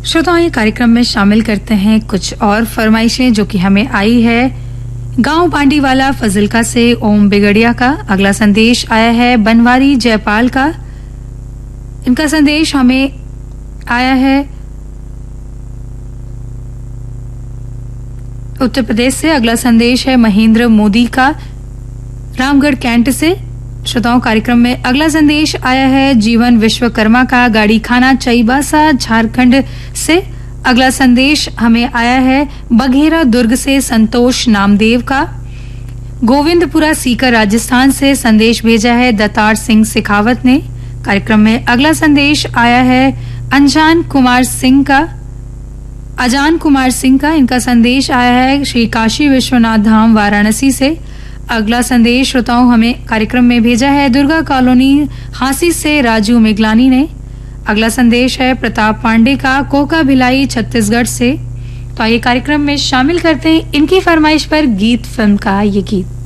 श्रोताओं, ये कार्यक्रम में शामिल करते हैं कुछ और फरमाइशें जो कि हमें आई है। गांव पांडीवाला फजिलका से ओम बिगड़िया का अगला संदेश आया है बनवारी जयपाल का। इनका संदेश हमें आया है उत्तर प्रदेश से। अगला संदेश है महेंद्र मोदी का रामगढ़ कैंट से। श्रोताओं, कार्यक्रम में अगला संदेश आया है जीवन विश्वकर्मा का गाड़ी खाना चईबासा झारखंड से। अगला संदेश हमें आया है बघेरा दुर्ग से संतोष नामदेव का। गोविंदपुरा सीकर राजस्थान से संदेश भेजा है दतार सिंह सिखावत ने। कार्यक्रम में अगला संदेश आया है अजान कुमार सिंह का। इनका संदेश आया है श्री काशी विश्वनाथ धाम वाराणसी से। अगला संदेश श्रोताओं हमें कार्यक्रम में भेजा है दुर्गा कॉलोनी हांसी से राजू मेघलानी ने। अगला संदेश है प्रताप पांडे का कोका भिलाई छत्तीसगढ़ से। तो आइए कार्यक्रम में शामिल करते हैं इनकी फरमाइश पर गीत फिल्म का ये गीत।